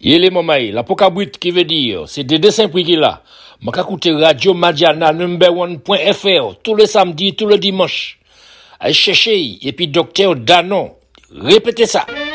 Yele mamaï, la pokabrit qui veut dire, c'est des dessins prix qu'il a. M'a écouter Radio Madiana number1.fr tous les samedis, tous les dimanches. Allez chercher, et puis docteur Danon. Répétez ça.